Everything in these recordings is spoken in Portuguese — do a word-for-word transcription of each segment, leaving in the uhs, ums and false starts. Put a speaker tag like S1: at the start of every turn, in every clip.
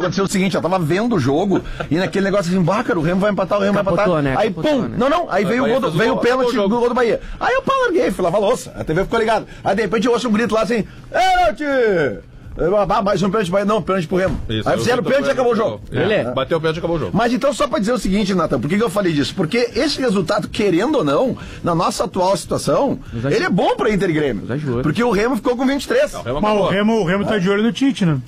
S1: aconteceu o seguinte, eu tava vendo o jogo e naquele negócio assim, bah, cara, o Remo vai empatar, o Remo Capotou, vai empatar. Né? Aí,
S2: Capotou,
S1: pum,
S2: né?
S1: não, não, aí veio o, gol do, veio o pênalti do gol do Bahia. Aí eu pá, larguei, fui lavar a louça, a T V ficou ligada. Aí de repente eu ouço um grito lá assim, pênalti! Ah, mais um pênalti, não, pênalti pro Remo. Isso, aí fizeram o pênalti e acabou o jogo.
S3: Ele é. Bateu o pênalti e acabou o jogo.
S1: Mas então, só pra dizer o seguinte, Nathan, por que, que eu falei disso? Porque esse resultado, querendo ou não, na nossa atual situação, ele é bom pra Inter e Grêmio. Porque o Remo ficou com vinte e três. Não,
S4: o Remo, Mas o Remo, o Remo tá de olho no Tite, né?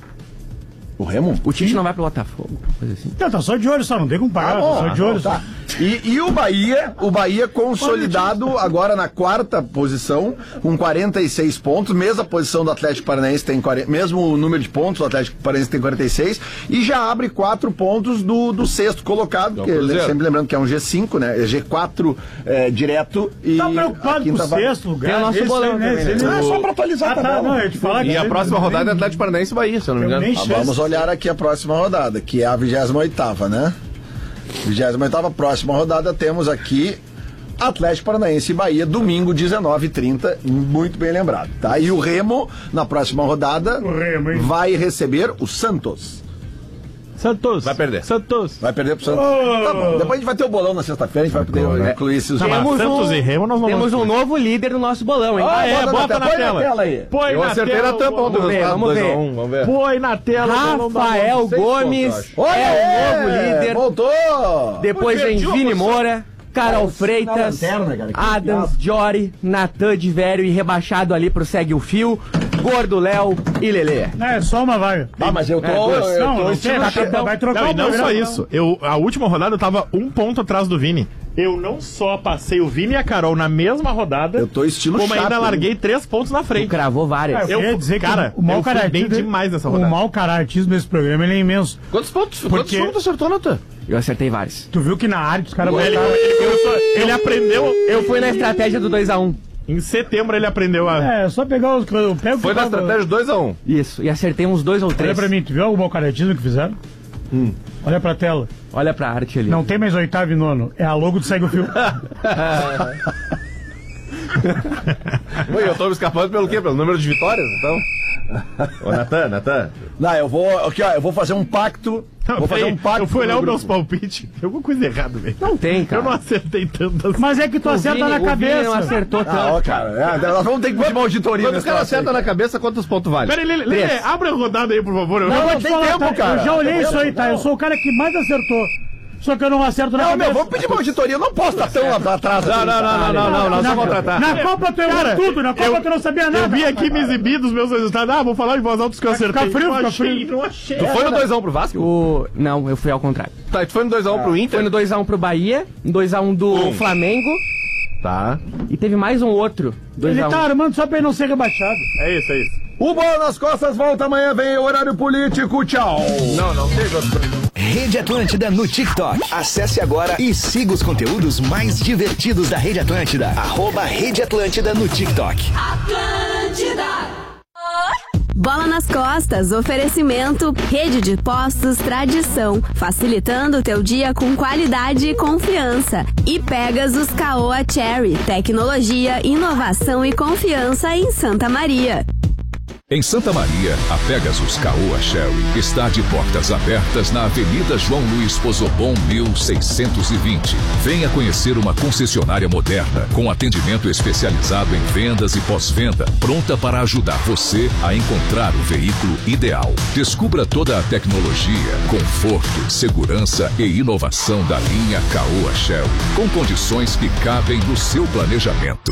S1: O Remo?
S2: O Tite não vai pro Botafogo, coisa assim.
S4: Não, tá só de olho só, não tem como pagar, ah, tá só de olho
S1: tá. só. E, e o Bahia, o Bahia consolidado agora na quarta posição, com quarenta e seis pontos, mesma posição do Atlético Paranaense, tem quarenta, mesmo número de pontos, o Atlético Paranaense tem quarenta e seis, e já abre quatro pontos do, do sexto colocado, que, sempre lembrando que é um G cinco, né? É G quatro é, direto e.
S4: Tá preocupado com o sexto lugar?
S2: Tem o nosso bolão, né?
S1: Também, né? É só pra atualizar, ah, tá, não, eu te falar
S3: E
S1: que
S3: a próxima rodada é Atlético Paranaense e Bahia, se eu não me engano.
S1: Ah, vamos olhar aqui a próxima rodada, que é a vigésima oitava, né? vigésima oitava, próxima rodada, temos aqui Atlético Paranaense e Bahia, domingo, dezenove e trinta, muito bem lembrado, tá? E o Remo, na próxima rodada,
S4: Remo,
S1: vai receber o Santos.
S3: Santos. Vai perder.
S4: Santos.
S1: Vai perder pro Santos. Oh. Tá bom, depois a gente vai ter o bolão na sexta-feira, a gente vai poder né? incluir esses...
S2: Temos
S3: Santos
S2: um,
S3: e Remo, nós vamos...
S2: Temos um novo líder no nosso bolão, hein?
S3: Ah, é,
S1: bota,
S3: bota
S1: na,
S3: na,
S1: põe
S3: tela.
S1: na tela aí.
S3: Põe
S2: Eu
S3: na
S2: acertei
S3: tela.
S2: na tampa do resultado. Vamos ver, vamos ver.
S3: Vamos ver. Põe na tela.
S2: Rafael Gomes
S1: Olha,
S2: é o novo líder.
S1: Voltou!
S2: Depois vem Vini Moura, Carol Freitas,
S1: lanterna, cara,
S2: Adams, Jory, Natan de Vério e rebaixado ali pro Segue o Fio, Gordo Léo e Lelê.
S4: É, só uma vaga.
S1: Ah, mas eu tô...
S2: É,
S1: eu, eu
S4: não,
S1: tô
S4: não
S1: estilo
S4: sei, vai, vai trocar
S3: não,
S4: o
S3: e não
S4: programa,
S3: só isso. Eu, a última rodada eu tava um ponto atrás do Vini. Eu não só passei o Vini e a Carol na mesma rodada,
S1: eu tô estilo
S3: como
S1: chato,
S3: ainda larguei
S1: né?
S3: três pontos na frente.
S2: Tu cravou várias.
S4: É, eu,
S3: eu
S4: dizer
S3: cara,
S4: que o mau
S3: eu fui bem
S4: caratismo,
S3: demais nessa rodada.
S4: O mau caratismo desse programa ele é imenso.
S3: Quantos pontos?
S4: Porque...
S3: Quantos pontos tu acertou, Natan?
S2: Eu acertei vários.
S4: Tu viu que na arte os caras
S3: Ele,
S4: botaram...
S3: ele, ele, ele aprendeu...
S2: Eu fui na estratégia do dois a um.
S3: Em setembro ele aprendeu a...
S4: É, só pegar os... Eu pego
S3: Foi na estratégia dois a um.
S2: Isso, e acertei uns dois ou três.
S4: Olha pra mim, tu viu o mau caratismo que fizeram?
S2: Hum.
S4: Olha pra tela.
S2: Olha pra arte ali.
S4: Não tem mais oitavo e nono. É a logo do Segue o Fio.
S3: Oi, eu tô me escapando pelo quê? Pelo número de vitórias, então? Ô, Natan, Natan.
S1: Não, eu vou... Aqui, ó, eu vou fazer um pacto...
S3: Não,
S1: vou fazer um pacto...
S3: Eu fui olhar
S1: com
S3: os
S1: meu
S3: meus palpites. Tem alguma coisa errada, velho.
S2: Não tem, cara.
S3: Eu não acertei tantas.
S4: Mas é que tu
S2: O
S4: acerta
S2: Vini-
S4: na
S2: o Vini
S4: cabeça.
S2: não acertou tanto.
S1: Ah, ó, cara, é, nós vamos ter que fazer uma auditoria
S3: Quando o
S1: nesse
S3: cara
S1: troço aí.
S3: acerta na cabeça, quantos pontos vale? Peraí, Lelê, Lelê,
S2: Três.
S3: abre a rodada aí, por favor. Eu
S4: Eu
S1: Não,
S4: vou
S1: não
S4: te
S1: tem
S4: falar,
S1: tempo,
S4: tá?
S1: cara.
S4: Eu já olhei
S1: Tem
S4: isso aí,
S1: tempo,
S4: tá?
S1: não.
S4: Eu sou o cara que mais acertou. Só que eu não acerto na
S1: Não,
S4: cabeça.
S1: meu, vamos pedir uma auditoria. Eu não posso estar tão atrás.
S3: Não, não, não, não, não, não, nós
S4: na,
S3: vamos contratar.
S4: Na Copa tu errou tudo, na Copa
S3: eu-
S4: tu não sabia nada.
S3: Eu vim aqui me exibir dos meus resultados. Ah, vou falar em voz alta dos que eu acertei.
S4: Fica frio,
S3: não
S4: fica
S3: achei,
S4: frio.
S3: não achei. Tu foi no dois a um pro Vasco?
S2: O... Não, eu fui ao contrário.
S3: Tá, e tu foi no dois a um pro Inter?
S2: Foi no dois a um pro Bahia, dois a um do
S3: Um.
S2: Flamengo
S3: Tá.
S2: e teve mais um outro. dois
S4: Ele
S2: a um.
S4: tá armando só pra ele não ser rebaixado.
S3: É isso, é isso.
S1: O Bola nas Costas volta amanhã, vem o horário político. Tchau.
S3: Não, não teve outro.
S5: Rede Atlântida no TikTok. Acesse agora e siga os conteúdos mais divertidos da Rede Atlântida. Arroba Rede Atlântida no TikTok.
S6: Atlântida. Bola nas Costas, oferecimento, rede de postos, tradição, facilitando o teu dia com qualidade e confiança. E Pegasus Caoa Cherry, tecnologia, inovação e confiança em Santa Maria.
S7: Em Santa Maria, a Pegasus Caoa Cherry está de portas abertas na Avenida João Luiz Pozobon mil seiscentos e vinte. Venha conhecer uma concessionária moderna, com atendimento especializado em vendas e pós-venda, pronta para ajudar você a encontrar o veículo ideal. Descubra toda a tecnologia, conforto, segurança e inovação da linha Caoa Cherry, com condições que cabem no seu planejamento.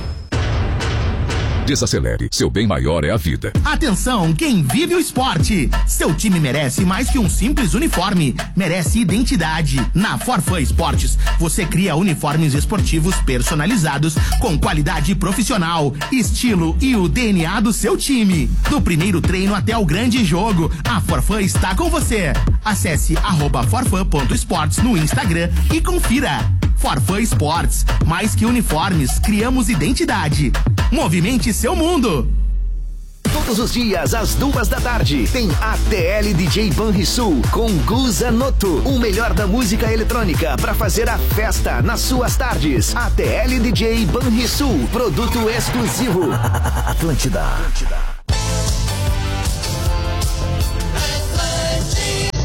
S7: Desacelere, seu bem maior é a vida.
S8: Atenção, quem vive o esporte. Seu time merece mais que um simples uniforme. Merece identidade. Na Forfã Esportes, você cria uniformes esportivos personalizados com qualidade profissional, estilo e o D N A do seu time. Do primeiro treino até o grande jogo, a Forfã está com você. Acesse arroba forfã ponto esportes no Instagram e confira. Forfã Esportes, mais que uniformes, criamos identidade. Movimente seu mundo.
S5: Todos os dias, às duas da tarde, tem A T L D J Banrisul com Guza Noto. O melhor da música eletrônica para fazer a festa nas suas tardes. A T L D J Banrisul, produto exclusivo. Atlântida. Atlântida.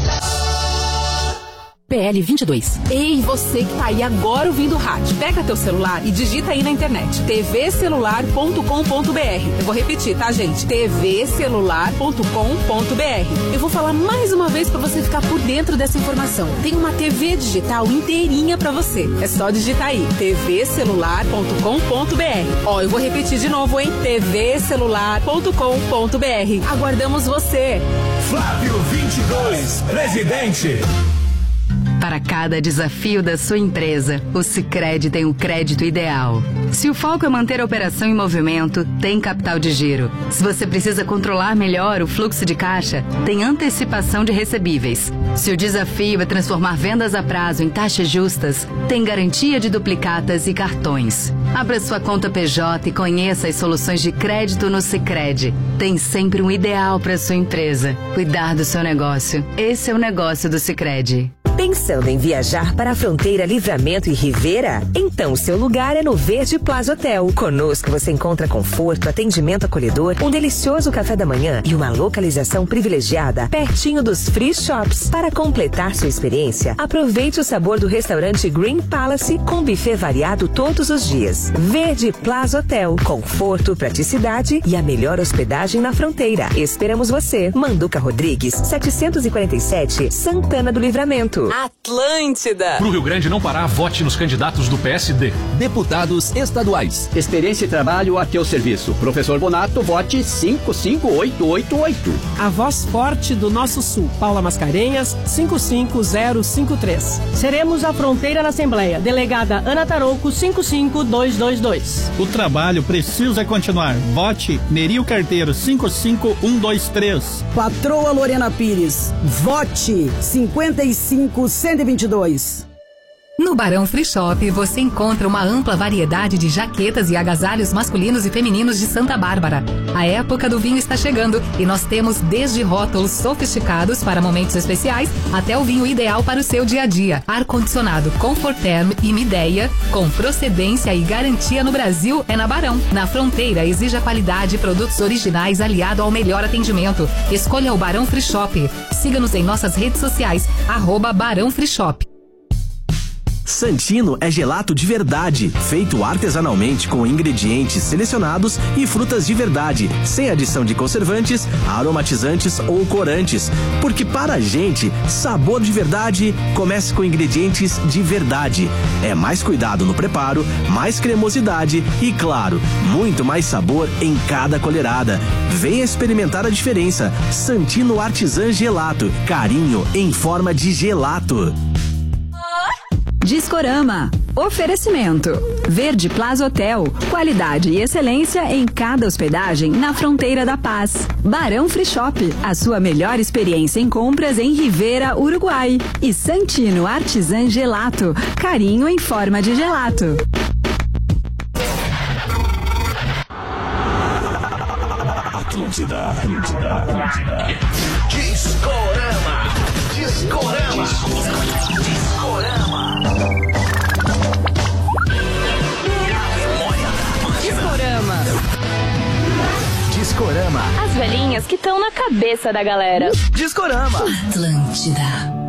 S9: B L vinte e dois. Ei, você que tá aí agora ouvindo o rádio, pega teu celular e digita aí na internet t v celular ponto com ponto b r. Eu vou repetir, tá, gente? t v celular ponto com ponto b r. Eu vou falar mais uma vez pra você ficar por dentro dessa informação. Tem uma T V digital inteirinha pra você. É só digitar aí t v celular ponto com ponto b r. Ó, eu vou repetir de novo, hein? t v celular ponto com ponto b r. Aguardamos você.
S10: Flávio vinte e dois, presidente.
S11: Para cada desafio da sua empresa, o Sicredi tem o crédito ideal. Se o foco é manter a operação em movimento, tem capital de giro. Se você precisa controlar melhor o fluxo de caixa, tem antecipação de recebíveis. Se o desafio é transformar vendas a prazo em taxas justas, tem garantia de duplicatas e cartões. Abra sua conta P J e conheça as soluções de crédito no Sicredi. Tem sempre um ideal para sua empresa. Cuidar do seu negócio. Esse é o negócio do Sicredi.
S12: Pensando em viajar para a fronteira Livramento e Rivera? Então seu lugar é no Verde Plaza Hotel. Conosco você encontra conforto, atendimento acolhedor, um delicioso café da manhã e uma localização privilegiada pertinho dos free shops. Para completar sua experiência, aproveite o sabor do restaurante Green Palace com buffet variado todos os dias. Verde Plaza Hotel. Conforto, praticidade e a melhor hospedagem na fronteira. Esperamos você. Manduca Rodrigues, setecentos e quarenta e sete, Santana do Livramento.
S13: Atlântida.
S14: Pro Rio Grande não parar, vote nos candidatos do P S D.
S15: Deputados estaduais. Experiência e trabalho a teu serviço. Professor Bonato, vote cinco cinco oito oito oito.
S16: A voz forte do nosso sul. Paula Mascarenhas, cinco cinco zero cinco três. Seremos a fronteira na Assembleia. Delegada Ana Tarouco, cinco cinco dois dois dois.
S17: O trabalho precisa continuar. Vote Nerio Carteiro, cinco cinco um dois três.
S18: Patroa Lorena Pires, vote cinquenta e cinco cento e vinte e dois.
S19: No Barão Free Shop você encontra uma ampla variedade de jaquetas e agasalhos masculinos e femininos de Santa Bárbara. A época do vinho está chegando e nós temos desde rótulos sofisticados para momentos especiais até o vinho ideal para o seu dia a dia. Ar-condicionado Comforterm e Mideia, com procedência e garantia no Brasil, é na Barão. Na fronteira, exija qualidade e produtos originais aliado ao melhor atendimento. Escolha o Barão Free Shop. Siga-nos em nossas redes sociais, arroba Barão Free Shop.
S20: Santino é gelato de verdade, feito artesanalmente com ingredientes selecionados e frutas de verdade, sem adição de conservantes, aromatizantes ou corantes. Porque para a gente, sabor de verdade começa com ingredientes de verdade. É mais cuidado no preparo, mais cremosidade e, claro, muito mais sabor em cada colherada. Venha experimentar a diferença. Santino Artisan Gelato, carinho em forma de gelato.
S6: Discorama. Oferecimento. Verde Plaza Hotel. Qualidade e excelência em cada hospedagem na fronteira da paz. Barão Free Shop. A sua melhor experiência em compras em Rivera, Uruguai. E Santino Artisan Gelato. Carinho em forma de gelato.
S10: Atlântida, Atlântida, Atlântida. Discorama. Discorama. Discorama.
S6: Discorama.
S20: Discorama.
S21: As velhinhas que estão na cabeça da galera.
S20: Discorama.
S21: Atlântida.